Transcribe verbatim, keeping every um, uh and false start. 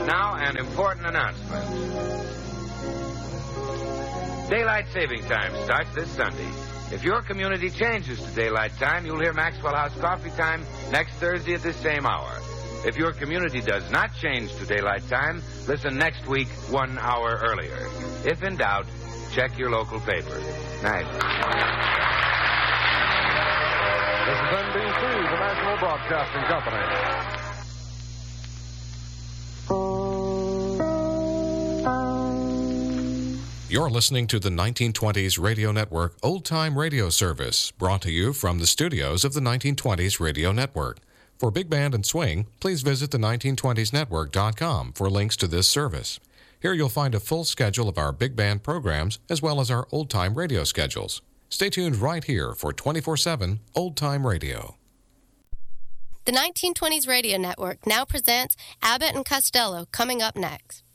And now, an important announcement. Daylight saving time starts this Sunday. If your community changes to daylight time, you'll hear Maxwell House Coffee Time next Thursday at this same hour. If your community does not change to daylight time, listen next week one hour earlier. If in doubt, check your local paper. Night. This is N B C, the National Broadcasting Company. You're listening to the nineteen twenties Radio Network Old Time Radio Service, brought to you from the studios of the nineteen twenties Radio Network. For Big Band and Swing, please visit the nineteen twenties network dot com for links to this service. Here you'll find a full schedule of our big band programs as well as our old-time radio schedules. Stay tuned right here for twenty-four seven Old Time Radio. The nineteen twenties Radio Network now presents Abbott and Costello, coming up next.